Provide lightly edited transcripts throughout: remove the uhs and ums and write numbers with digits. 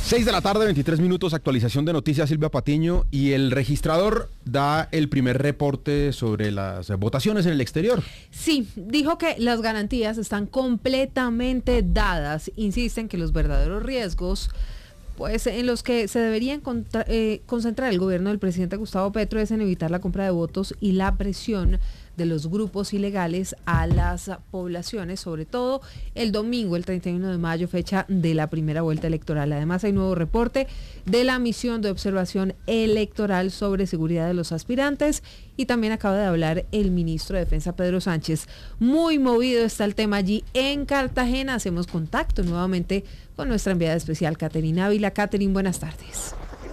6 de la tarde, 23 minutos, actualización de noticias, Silvia Patiño, y el registrador da el primer reporte sobre las votaciones en el exterior. Sí, dijo que las garantías están completamente dadas. Insisten que los verdaderos riesgos, pues en los que se deberían concentrar el gobierno del presidente Gustavo Petro es en evitar la compra de votos y la presión de los grupos ilegales a las poblaciones, sobre todo el domingo, el 31 de mayo, fecha de la primera vuelta electoral. Además, hay nuevo reporte de la misión de observación electoral sobre seguridad de los aspirantes y también acaba de hablar el ministro de Defensa, Pedro Sánchez. Muy movido está el tema allí en Cartagena. Hacemos contacto nuevamente con nuestra enviada especial, Catherine Ávila. Catherine, buenas tardes.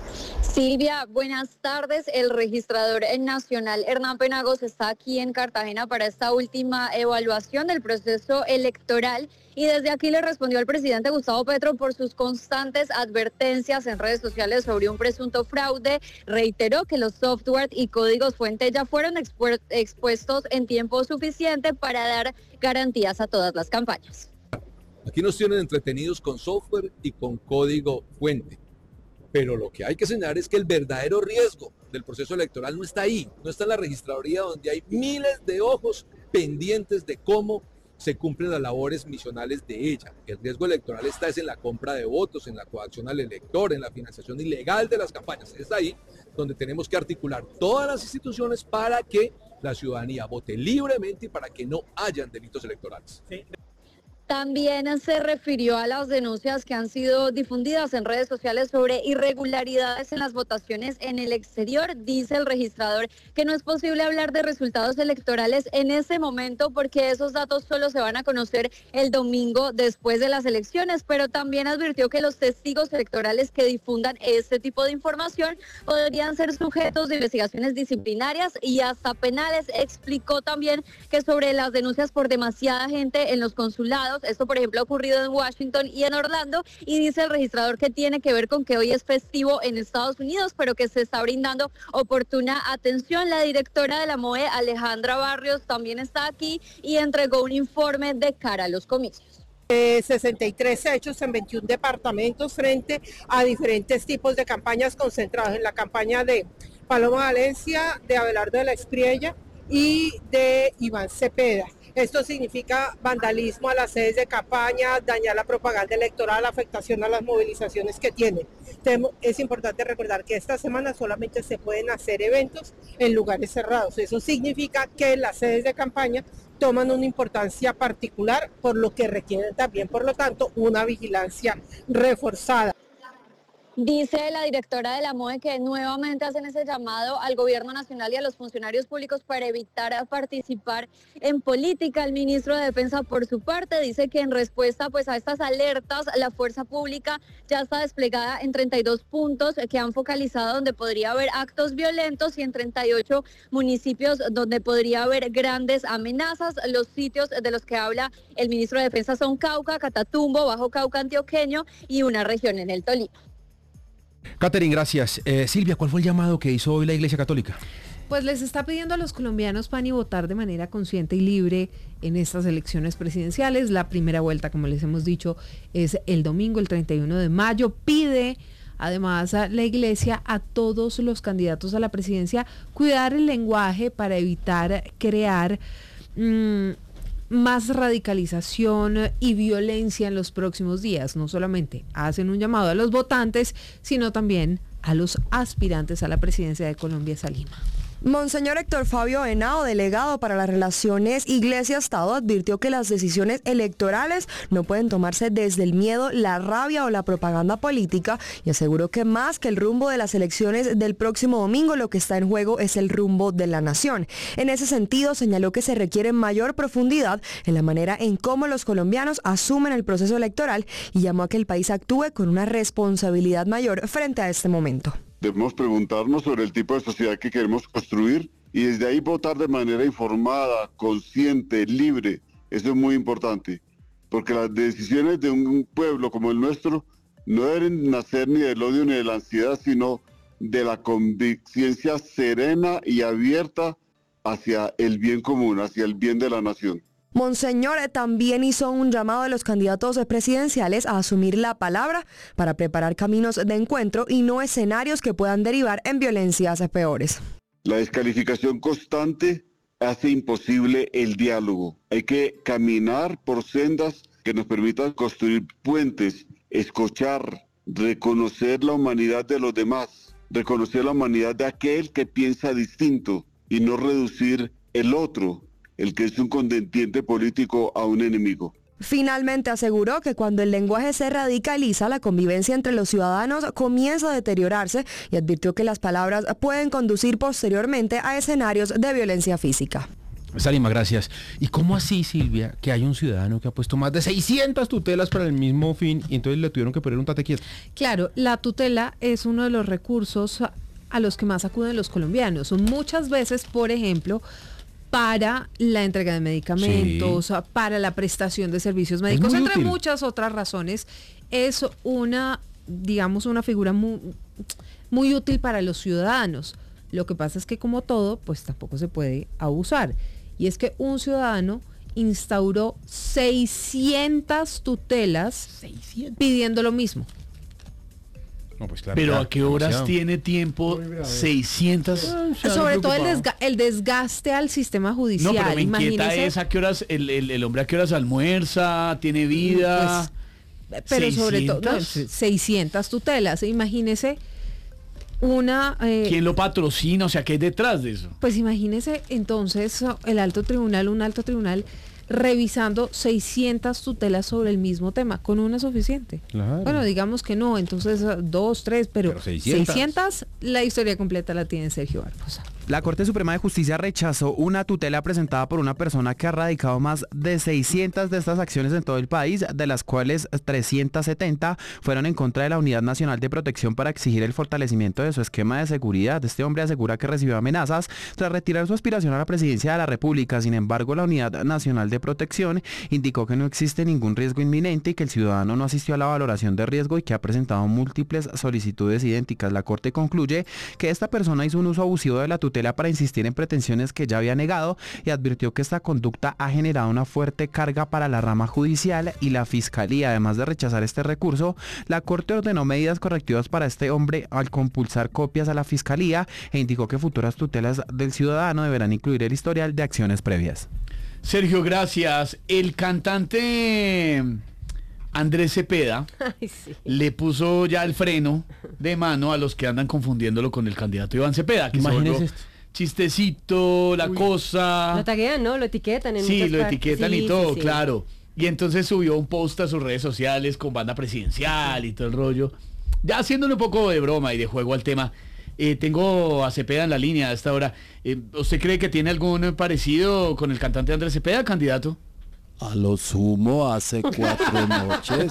Silvia, buenas tardes. El registrador nacional Hernán Penagos está aquí en Cartagena para esta última evaluación del proceso electoral y desde aquí le respondió al presidente Gustavo Petro por sus constantes advertencias en redes sociales sobre un presunto fraude. Reiteró que los software y códigos fuente ya fueron expuestos en tiempo suficiente para dar garantías a todas las campañas. Aquí nos tienen entretenidos con software y con código fuente. Pero lo que hay que señalar es que el verdadero riesgo del proceso electoral no está ahí, no está en la registraduría donde hay miles de ojos pendientes de cómo se cumplen las labores misionales de ella. El riesgo electoral está en la compra de votos, en la coacción al elector, en la financiación ilegal de las campañas. Es ahí donde tenemos que articular todas las instituciones para que la ciudadanía vote libremente y para que no hayan delitos electorales. Sí. También se refirió a las denuncias que han sido difundidas en redes sociales sobre irregularidades en las votaciones en el exterior. Dice el registrador que no es posible hablar de resultados electorales en ese momento porque esos datos solo se van a conocer el domingo después de las elecciones, pero también advirtió que los testigos electorales que difundan este tipo de información podrían ser sujetos de investigaciones disciplinarias y hasta penales. Explicó también que sobre las denuncias por demasiada gente en los consulados, esto por ejemplo ha ocurrido en Washington y en Orlando, y dice el registrador que tiene que ver con que hoy es festivo en Estados Unidos, pero que se está brindando oportuna atención. La directora de la MOE, Alejandra Barrios, también está aquí y entregó un informe de cara a los comicios. 63 hechos en 21 departamentos frente a diferentes tipos de campañas concentradas en la campaña de Paloma Valencia, de Abelardo de la Espriella y de Iván Cepeda. Esto significa vandalismo a las sedes de campaña, dañar la propaganda electoral, afectación a las movilizaciones que tienen. Es importante recordar que esta semana solamente se pueden hacer eventos en lugares cerrados. Eso significa que las sedes de campaña toman una importancia particular, por lo que requieren también, por lo tanto, una vigilancia reforzada. Dice la directora de la MOE que nuevamente hacen ese llamado al gobierno nacional y a los funcionarios públicos para evitar participar en política. El ministro de Defensa, por su parte, dice que en respuesta pues a estas alertas, la fuerza pública ya está desplegada en 32 puntos que han focalizado donde podría haber actos violentos y en 38 municipios donde podría haber grandes amenazas. Los sitios de los que habla el ministro de Defensa son Cauca, Catatumbo, Bajo Cauca Antioqueño y una región en el Tolima. Catherine, gracias. Silvia, ¿cuál fue el llamado que hizo hoy la Iglesia Católica? Pues les está pidiendo a los colombianos pan y votar de manera consciente y libre en estas elecciones presidenciales. La primera vuelta, como les hemos dicho, es el domingo, el 31 de mayo. Pide además a la Iglesia a todos los candidatos a la presidencia cuidar el lenguaje para evitar crear más radicalización y violencia en los próximos días. No solamente hacen un llamado a los votantes, sino también a los aspirantes a la presidencia de Colombia, Salima. Monseñor Héctor Fabio Henao, delegado para las relaciones Iglesia-Estado, advirtió que las decisiones electorales no pueden tomarse desde el miedo, la rabia o la propaganda política y aseguró que más que el rumbo de las elecciones del próximo domingo, lo que está en juego es el rumbo de la nación. En ese sentido, señaló que se requiere mayor profundidad en la manera en cómo los colombianos asumen el proceso electoral y llamó a que el país actúe con una responsabilidad mayor frente a este momento. Debemos preguntarnos sobre el tipo de sociedad que queremos construir y desde ahí votar de manera informada, consciente, libre. Eso es muy importante, porque las decisiones de un pueblo como el nuestro no deben nacer ni del odio ni de la ansiedad, sino de la conciencia serena y abierta hacia el bien común, hacia el bien de la nación. Monseñor también hizo un llamado a los candidatos presidenciales a asumir la palabra para preparar caminos de encuentro y no escenarios que puedan derivar en violencias peores. La descalificación constante hace imposible el diálogo. Hay que caminar por sendas que nos permitan construir puentes, escuchar, reconocer la humanidad de los demás, reconocer la humanidad de aquel que piensa distinto y no reducir el otro, el que es un contendiente político, a un enemigo. Finalmente aseguró que cuando el lenguaje se radicaliza, la convivencia entre los ciudadanos comienza a deteriorarse y advirtió que las palabras pueden conducir posteriormente a escenarios de violencia física. Salima, gracias. ¿Y cómo así, Silvia, que hay un ciudadano que ha puesto más de 600 tutelas para el mismo fin y entonces le tuvieron que poner un tate quieto? Claro, la tutela es uno de los recursos a los que más acuden los colombianos. Muchas veces, por ejemplo, para la entrega de medicamentos, para la prestación de servicios médicos, entre muchas otras razones. Es una, digamos, una figura muy útil para los ciudadanos. Lo que pasa es que, como todo, pues tampoco se puede abusar. Y es que un ciudadano instauró 600 tutelas pidiendo lo mismo. No, pues claro, pero ya, ¿a qué horas demasiado. tiene tiempo 600? Sobre todo el desgaste al sistema judicial. No, pero me inquieta Imagínese, es a qué horas el hombre a qué horas almuerza, tiene vida. Pues, pero sobre todo 600 tutelas. Imagínese una... ¿Quién lo patrocina? O sea, ¿qué hay detrás de eso? Pues imagínese entonces un alto tribunal revisando 600 tutelas sobre el mismo tema, con una suficiente. Claro. Bueno, digamos que no, entonces 2, 3, pero 600. 600, la historia completa la tiene Sergio Barbosa. La Corte Suprema de Justicia rechazó una tutela presentada por una persona que ha radicado más de 600 de estas acciones en todo el país, de las cuales 370 fueron en contra de la Unidad Nacional de Protección para exigir el fortalecimiento de su esquema de seguridad. Este hombre asegura que recibió amenazas tras retirar su aspiración a la presidencia de la República. Sin embargo, la Unidad Nacional de Protección indicó que no existe ningún riesgo inminente y que el ciudadano no asistió a la valoración de riesgo y que ha presentado múltiples solicitudes idénticas. La Corte concluye que esta persona hizo un uso abusivo de la tutela para insistir en pretensiones que ya había negado y advirtió que esta conducta ha generado una fuerte carga para la rama judicial y la Fiscalía. Además de rechazar este recurso, la Corte ordenó medidas correctivas para este hombre al compulsar copias a la Fiscalía e indicó que futuras tutelas del ciudadano deberán incluir el historial de acciones previas. Sergio, gracias. El cantante Andrés Cepeda le puso ya el freno de mano a los que andan confundiéndolo con el candidato Iván Cepeda, que Imagínese esto. Chistecito, la cosa. Lo taguean, ¿no? Lo etiquetan en Sí, muchas lo partes. etiquetan Sí, y todo, sí. claro. Y entonces subió un post a sus redes sociales con banda presidencial y todo el rollo. Ya haciéndole un poco de broma y de juego al tema. Tengo a Cepeda en la línea a esta hora. ¿Usted cree que tiene algún parecido con el cantante Andrés Cepeda, candidato? A lo sumo hace 4 noches.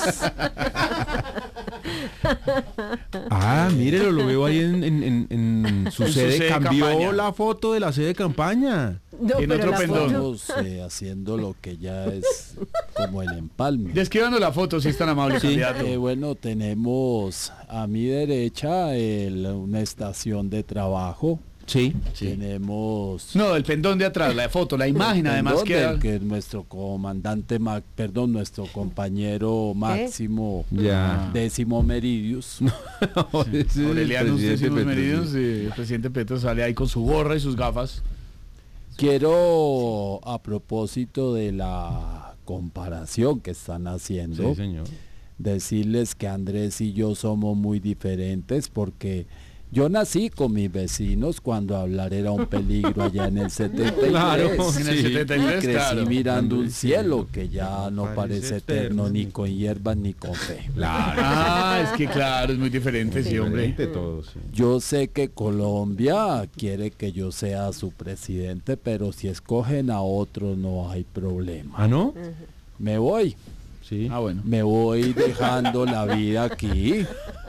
Ah, mírelo, lo veo ahí en su su sede. sede de Cambió campaña. la foto de la sede de campaña. No, En pero otro la pendón. foto- Estamos haciendo lo que ya es como el empalme. Describando la foto, si es tan amable, candidato. Bueno, tenemos a mi derecha una estación de trabajo. Sí. Tenemos No, el pendón de atrás, la foto, la imagen, además pendón que... del que nuestro comandante, nuestro compañero Máximo Ya. Décimo Meridius. Aureliano Décimos Meridios, el presidente Petro sale ahí con su gorra y sus gafas. Quiero, a propósito de la comparación que están haciendo, Sí, señor. decirles que Andrés y yo somos muy diferentes porque yo nací con mis vecinos cuando hablar era un peligro allá en el 73. Claro, En el sí. 73, Crecí claro. mirando un Andrés, cielo sí, que ya no parece parece eterno ni con hierbas ni con fe. Ah, es que claro, es muy diferente, sí, hombre. Diferente todo, sí. Yo sé que Colombia quiere que yo sea su presidente, pero si escogen a otro no hay problema. ¿Ah, no? Me voy. Sí. Ah, bueno. Me voy dejando la vida aquí.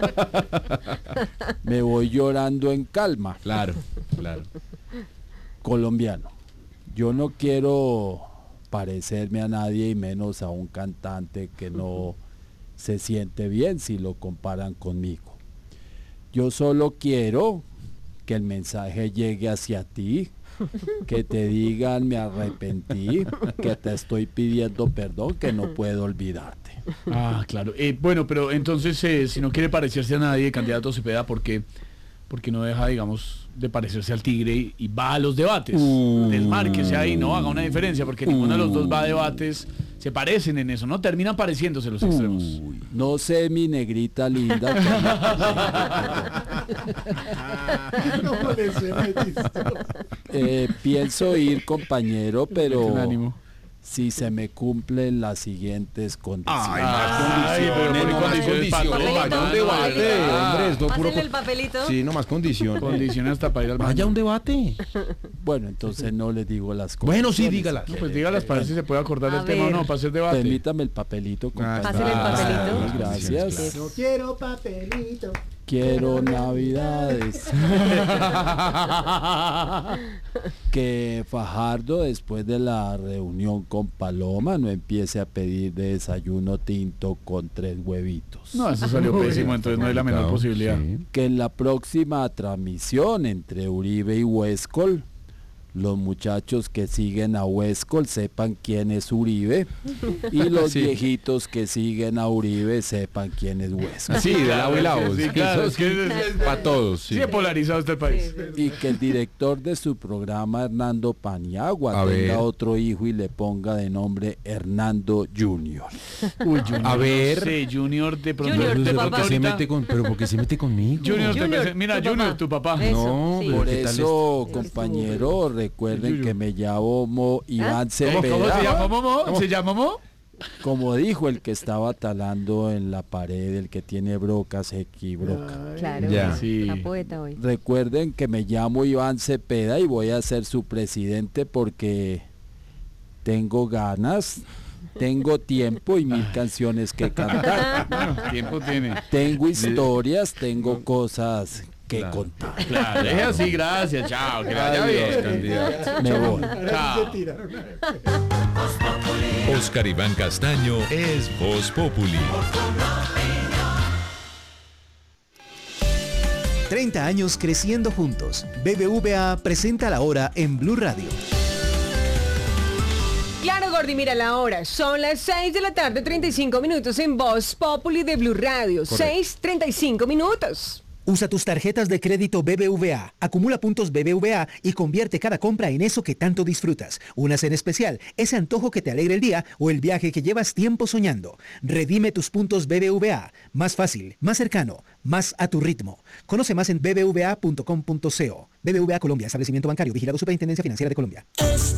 Me voy llorando en calma. Claro, claro. Colombiano. Yo no quiero parecerme a nadie y menos a un cantante que no se siente bien si lo comparan conmigo. Yo solo quiero que el mensaje llegue hacia ti que te digan me arrepentí, que te estoy pidiendo perdón, que no puedo olvidarte. Ah, claro. Bueno, pero entonces, si no quiere parecerse a nadie, candidato Cepeda, porque no deja, digamos, de parecerse al tigre y va a los debates. Desmárquese ahí, no haga una diferencia, porque ninguno de los dos va a debates. Se parecen en eso, ¿no? Terminan pareciéndose los extremos. No sé, mi negrita linda. Pienso ir, compañero, pero si se me cumplen las siguientes condiciones. Vaya un debate, hombre, esto puro. Pásenle el papelito. Sí, no más condiciones. Condiciones hasta para ir al baño. Vaya un debate. Bueno, entonces no les digo las cosas. Bueno, sí, dígalas. No, pues dígalas para ver si se puede acordar A del tema o ver. no, para hacer debate. Permítame el papelito, compañero. Pásenle el papelito. Gracias. No quiero papelito. Quiero navidades. Que Fajardo, después de la reunión con Paloma, no empiece a pedir de desayuno tinto con 3 huevitos. No, eso salió pésimo, entonces no hay la menor posibilidad. Sí. Que en la próxima transmisión entre Uribe y Huescol, los muchachos que siguen a Huescol sepan quién es Uribe y los viejitos que siguen a Uribe sepan quién es Huescol. Sí, de lado y lado. Sí, claro, es que para todos. Sí. sí, polarizado está el país. Y que el director de su programa, Hernando Paniagua, A tenga ver. otro hijo y le ponga de nombre Hernando Junior. Uy, Junior, A ver. no sé, Junior de pronto. Junior, de tu pronto papá. Se ahorita- mete con, pero ¿por qué se mete conmigo? Junior, Junior, mira, tu Junior, papá. tu papá. No, Sí. pero Por ¿qué tal eso, compañero, recuerden que me llamo Iván ¿Cómo se Cepeda, llama Momo? ¿Se llama Momo? como dijo el que estaba talando en la pared, el que tiene broca, se equivoca. Claro, Ya. Sí. la poeta hoy. Recuerden que me llamo Iván Cepeda y voy a ser su presidente porque tengo ganas, tengo tiempo y 1000 canciones que cantar. Bueno, tiempo tiene. Tengo historias, tengo cosas que Claro. contar. Claro, es así, gracias, chao, que le vaya Adiós, bien. candidato. Me voy. Chao. Oscar Iván Castaño es Voz Populi. 30 años creciendo juntos. BBVA presenta la hora en Blue Radio. Claro, Gordi, mira la hora. Son las 6 de la tarde, 35 minutos en Voz Populi de Blue Radio. 6:35 minutos. Usa tus tarjetas de crédito BBVA, acumula puntos BBVA y convierte cada compra en eso que tanto disfrutas. Unas en especial, ese antojo que te alegra el día o el viaje que llevas tiempo soñando. Redime tus puntos BBVA. Más fácil, más cercano, más a tu ritmo. Conoce más en bbva.com.co. BBVA Colombia, establecimiento bancario, vigilado Superintendencia Financiera de Colombia.